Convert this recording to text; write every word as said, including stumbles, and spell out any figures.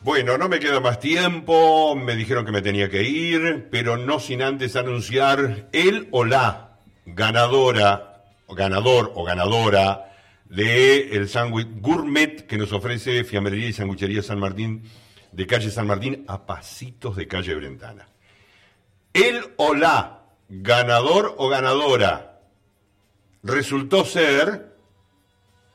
Bueno, no me queda más tiempo, me dijeron que me tenía que ir, pero no sin antes anunciar el o la ganadora, ganador o ganadora de el sándwich gourmet que nos ofrece Fiambrería y Sanguchería San Martín, de calle San Martín a pasitos de calle Brentana. El o la ganador o ganadora resultó ser